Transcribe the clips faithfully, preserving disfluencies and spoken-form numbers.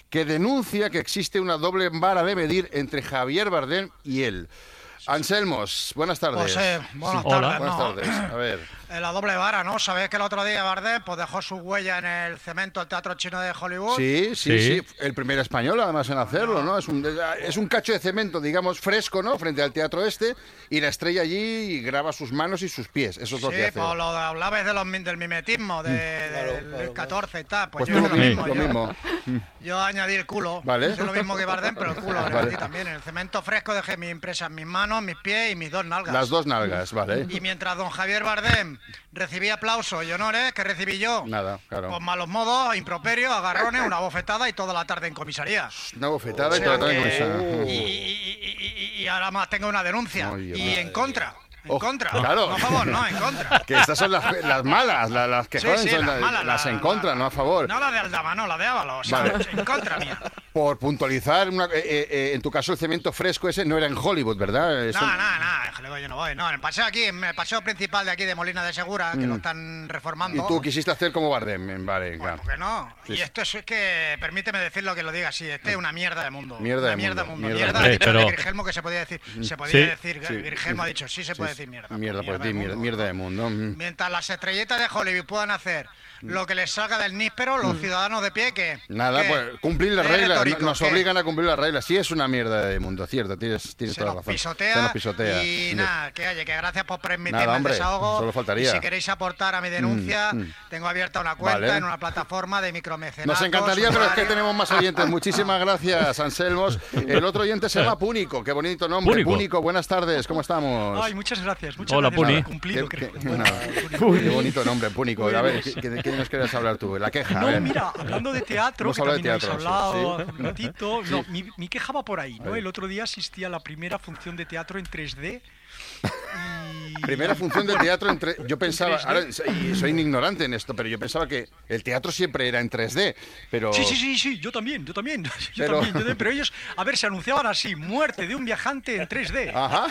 que denuncia que existe una doble vara de medir entre Javier Bardem y él. Anselmos, buenas tardes. Pues, eh, buenas Sí. tardes. Hola. Buenas no. tardes. A ver. En la doble vara, ¿no? ¿Sabéis que el otro día Bardem pues, dejó su huella en el cemento del Teatro Chino de Hollywood? Sí, sí, Sí. sí. El primer español, además, en hacerlo, ¿no? Es un, es un cacho de cemento, digamos, fresco, ¿no? Frente al teatro este, y la estrella allí y graba sus manos y sus pies. Eso es lo Sí, que hace. pues lo de, hablabais de los, mi- del mimetismo, de, del claro, catorce y tal. Pues, Pues yo tú hice lo lo mismo, mismo. lo yo, mismo. yo añadí el culo. Vale. Hice lo mismo que Bardem, pero el culo le Vale. metí también. En el cemento fresco dejé mi impresa en mis manos, mis pies y mis dos nalgas. Las dos nalgas, vale. Y mientras don Javier Bardem recibía aplausos y honores, ¿qué recibí yo? Nada, claro. Pues malos modos, improperios, agarrones, una bofetada y toda la tarde en comisaría. Una bofetada O y sea todo que- eso. y, y- y- y- y ahora más tengo una denuncia. Ay, Dios y mío. en contra. En Oh, contra. claro. No a favor, no, en contra. Que estas son las, las malas, las, las que Sí, joden, sí, son las las, malas, las la- en la- contra, no a favor. No la de Aldama, no, la de Ábalos. O sea, Vale. en contra mía. Por puntualizar, una- eh, eh, eh, en tu caso el cemento fresco ese no era en Hollywood, ¿verdad? Eso- No, no, no, luego yo no voy. No, en el paseo aquí, en el paseo principal de aquí de Molina de Segura, que lo están reformando. Y tú quisiste hacer como Bardem, vale, Pues, claro. ¿por qué no? Sí, y sí. esto es que, permíteme decirlo que lo diga así, este es una mierda de mundo. Mierda una de mierda mundo, mundo. mierda Mierda, de ha mundo. dicho Pero- Virgelmo que se podía decir. Se podía Sí. decir, Sí. Virgelmo ha dicho, sí se puede Sí, decir mierda. Mierda, pues de di, mierda, mundo. mierda de mundo. mm. Mientras las estrellitas de Hollywood puedan hacer lo que les salga del níspero, los ciudadanos de pie, que Mm. Nada, pues cumplir las reglas, no- nos obligan a cumplir las reglas. Sí, es una mierda de mundo, cierto, tienes, tienes Se toda la nos razón. pisotea, Se nos pisotea. y Sí. nada, que oye, que gracias por permitirme Nada, hombre, el desahogo. solo faltaría. Y si queréis aportar a mi denuncia, Mm, mm. tengo abierta una cuenta Vale. en una plataforma de micromecenatos. Nos encantaría, pero es que usuarios. tenemos más oyentes. Muchísimas gracias, Anselmos. El otro oyente se llama Púnico, qué bonito nombre. Púnico. Púnico, buenas tardes, ¿cómo estamos? Ay, muchas gracias. Muchas Hola, gracias. Puni. Lo he cumplido, Qué- creo. qué- nada. Qué bonito nombre, Púnico. A ver, ¿qué, qué- qué nos quieres hablar tú? La queja, a No, ver. mira, hablando de teatro, Hemos que hablado de también teatro, habéis sí, hablado sí. hace un ratito. No, mi, mi queja va por ahí, ¿no? Ahí. El otro día asistí a la primera función de teatro en tres D. Y... Primera función de teatro entre. Yo pensaba, tres D. ahora, y soy un ignorante en esto, pero yo pensaba que el teatro siempre era en tres D, pero. Sí, sí, sí, sí, yo también, yo también, yo Pero- también, yo también. Pero ellos, a ver, se anunciaban así, muerte de un viajante en tres D. Ajá.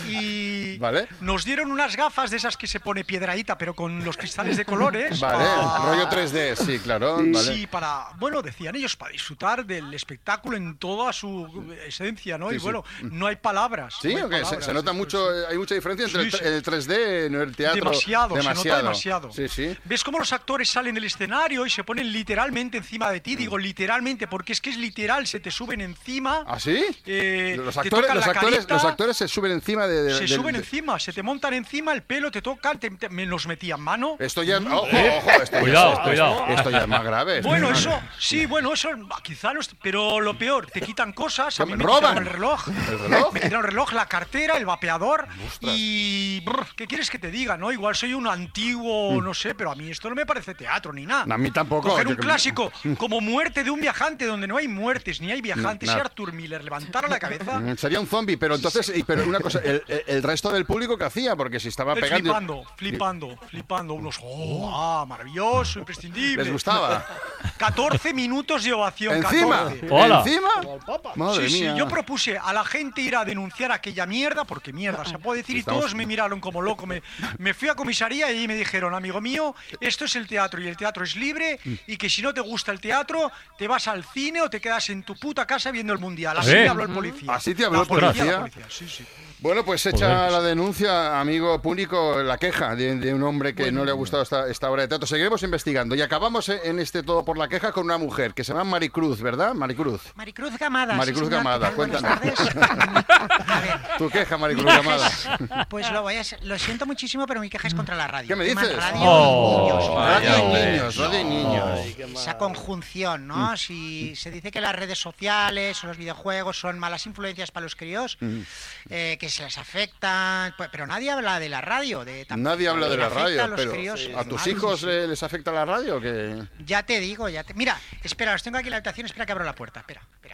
Y Vale. nos dieron unas gafas de esas que se pone piedradita, pero con los cristales de colores. Vale, Ah, rollo tres D, sí, claro. Vale. Sí, para, bueno, decían ellos, para disfrutar del espectáculo en toda su esencia, ¿no? Sí, y sí. bueno, no hay palabras. ¿Sí? no hay ¿O qué? Se, palabras, se nota esto mucho, es- hay mucha diferencia entre el, Sí, tre- sí. el tres D y el teatro. Demasiado, se demasiado. nota demasiado. Sí, sí. ¿Ves cómo los actores salen del escenario y se ponen literalmente encima de ti? Digo literalmente, porque es que es literal, se te suben encima. ¿Ah, sí? eh, Los te actores, tocan los, la actores, carita, los actores se suben encima de. de- se del- suben de- encima, se te montan encima, el pelo te tocan, te, te- me los metían mano. Esto ya. Ojo, Eh, ojo, esto ya- cuidado, esto- cuidado. Esto ya es más grave. esto Bueno, es más- eso, sí, bueno, eso quizá no es, pero lo peor, te quitan cosas, a mí me ¿Roban? quitaron el reloj, ¿El reloj? me quitaron el reloj, la cartera, el vapeador Ostras. y brr, ¿qué quieres que te diga, no? Igual soy un antiguo, no sé, pero a mí esto no me parece teatro ni nada. A mí tampoco. Coger yo un que- clásico como Muerte de un viajante donde no hay muertes ni hay viajantes No, y nada. Arthur Miller levantara la cabeza. Mm, Sería un zombie, pero entonces, y- pero una cosa, el, el- el resto del público que hacía, porque si estaba Eh, pegando. Flipando, flipando, flipando, unos, oh, ah, maravilloso, imprescindible. ¿Les gustaba? catorce minutos de ovación, ¿Encima? catorce. Hola. ¿Encima? Madre Sí, sí, mía. yo propuse a la gente ir a denunciar aquella mierda, porque mierda se puede decir, y Estamos- todos me miraron como loco. Me, me fui a comisaría y me dijeron, amigo mío, esto es el teatro y el teatro es libre, y que si no te gusta el teatro, te vas al cine o te quedas en tu puta casa viendo el mundial. Así ¿Eh? me habló el policía. ¿Así te habló La el policía? la policía, sí, sí. Bueno, pues echa Joder. la denuncia, amigo Púnico, la queja de, de un hombre que no le ha gustado esta, esta obra de teatro. Seguiremos investigando y acabamos en en este Todo por la Queja con una mujer que se llama Maricruz, ¿verdad? Maricruz. Maricruz Gamada. Maricruz sí, señor, Gamada, ¿qué tal? Buenas cuéntanos. tardes. A ver, Tu queja, Maricruz mi queja Gamada. es- pues lo voy a lo siento muchísimo, pero mi queja es contra la radio. ¿Qué me Tema dices? Radio Oh, y niños. vaya, Radio y hombre. niños, radio y niños. Esa conjunción, ¿no? Si se dice que las redes sociales o los videojuegos son malas influencias para los críos, eh, que se les afectan, pues, pero nadie habla de la radio. De tam- Nadie habla de que la afecta radio, a los pero críos. ¿a tus Mal, hijos sí. eh, les afecta la radio o qué? Ya te digo, ya te... Mira, espera, los tengo aquí en la habitación, espera que abro la puerta, espera, espera.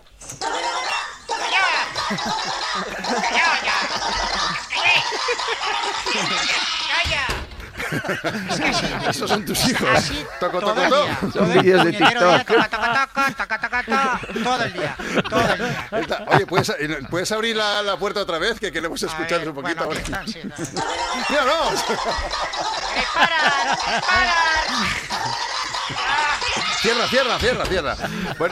Es que sí, Esos son tus hijos. así Toco, todo toco, el toco. día. Son Todo el vídeos de puñetero día, TikTok. taca, taca, taca, taca, taca, taca, todo el día, todo el día. Ahí está. Oye, ¿puedes, eh, ¿puedes abrir la, la puerta otra vez? Que queremos A escuchar ver, un poquito. bueno, aquí están, sí, no. ¡Mira, no! ¡Disparan! ¡Disparan! Cierra, cierra, cierra, cierra. Bueno,